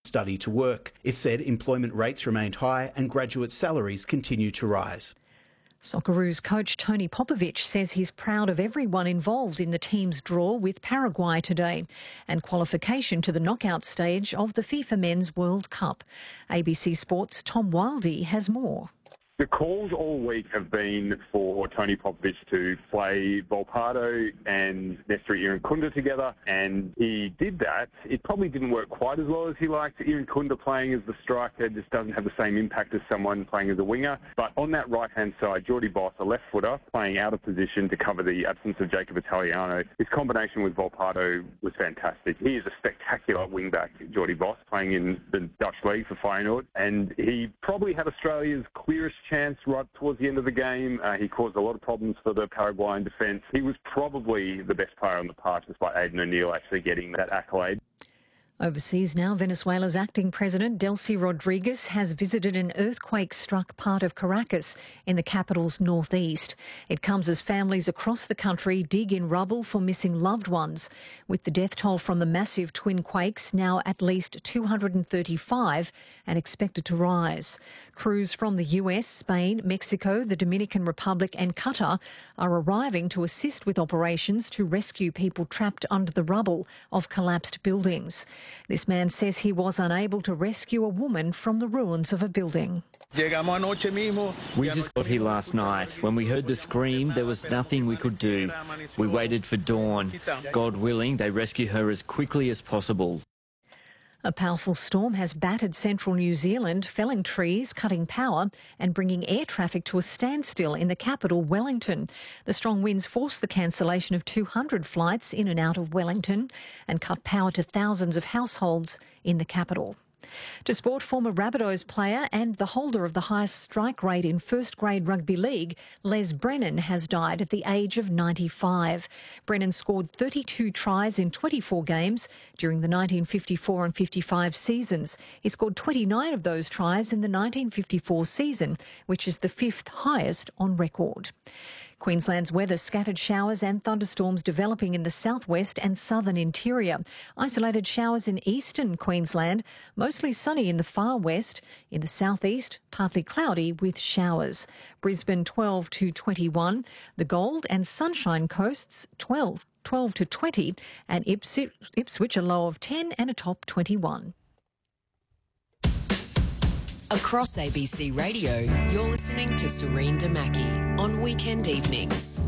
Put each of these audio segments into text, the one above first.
study to work. It said employment rates remained high and graduate salaries continue to rise. Socceroos coach Tony Popovic says he's proud of everyone involved in the team's draw with Paraguay today and qualification to the knockout stage of the FIFA Men's World Cup. ABC Sport's Tom Wildey has more. The calls all week have been for Tony Popovic to play Volpato and Nestor Irankunda together, and he did that. It probably didn't work quite as well as he liked. Irankunda playing as the striker just doesn't have the same impact as someone playing as a winger. But on that right-hand side, Jordi Boss, a left footer, playing out of position to cover the absence of Jacob Italiano. His combination with Volpato was fantastic. He is a spectacular wing-back, Jordi Boss, playing in the Dutch league for Feyenoord, and he probably had Australia's clearest chance right towards the end of the game. He caused a lot of problems for the Paraguayan defence. He was probably the best player on the park, despite Aidan O'Neill actually getting that accolade. Overseas now, Venezuela's acting president, Delcy Rodriguez, has visited an earthquake-struck part of Caracas in the capital's northeast. It comes as families across the country dig in rubble for missing loved ones, with the death toll from the massive twin quakes now at least 235 and expected to rise. Crews from the US, Spain, Mexico, the Dominican Republic and Qatar are arriving to assist with operations to rescue people trapped under the rubble of collapsed buildings. This man says he was unable to rescue a woman from the ruins of a building. We just got here last night. When we heard the scream, there was nothing we could do. We waited for dawn. God willing, they rescue her as quickly as possible. A powerful storm has battered central New Zealand, felling trees, cutting power and bringing air traffic to a standstill in the capital, Wellington. The strong winds forced the cancellation of 200 flights in and out of Wellington and cut power to thousands of households in the capital. To sport, former Rabbitohs player and the holder of the highest strike rate in first-grade rugby league, Les Brennan, has died at the age of 95. Brennan scored 32 tries in 24 games during the 1954 and 55 seasons. He scored 29 of those tries in the 1954 season, which is the fifth highest on record. Queensland's weather: scattered showers and thunderstorms developing in the southwest and southern interior. Isolated showers in eastern Queensland, mostly sunny in the far west. In the southeast, partly cloudy with showers. Brisbane 12 to 21. The Gold and Sunshine Coasts 12 to 20. And Ipswich a low of 10 and a top 21. Across ABC Radio, you're listening to Serene Damaki on Weekend Evenings.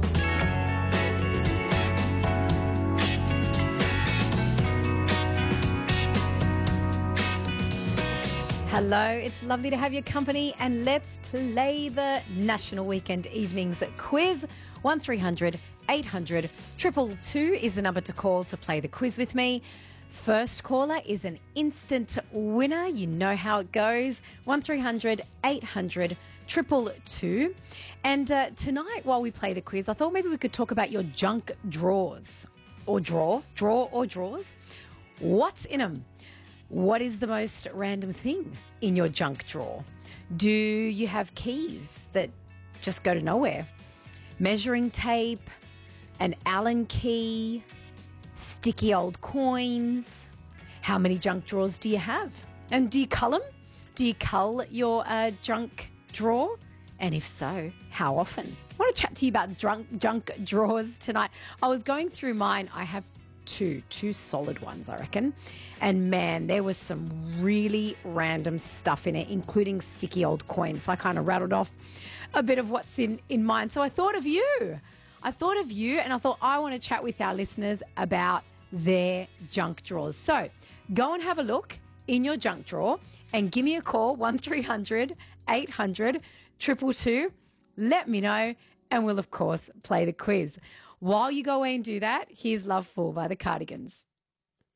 Hello, it's lovely to have your company, and let's play the National Weekend Evenings quiz. 1300 800 222 is the number to call to play the quiz with me. First caller is an instant winner. You know how it goes. 1300 800 222. And tonight, while we play the quiz, I thought maybe we could talk about your junk drawers. Or drawer or drawers. What's in them? What is the most random thing in your junk drawer? Do you have keys that just go to nowhere? Measuring tape, an Allen key, sticky old coins. How many junk drawers do you have? And do you cull them? Do you cull your junk drawer? And if so, how often? I want to chat to you about junk drawers tonight. I was going through mine. I have two solid ones, I reckon. And man, there was some really random stuff in it, including sticky old coins. So I kind of rattled off a bit of what's in mine. So I thought of you. And I thought I want to chat with our listeners about their junk drawers. So go and have a look in your junk drawer and give me a call, 1300 800 222. Let me know, and we'll, of course, play the quiz. While you go away and do that, here's Love Fool by the Cardigans.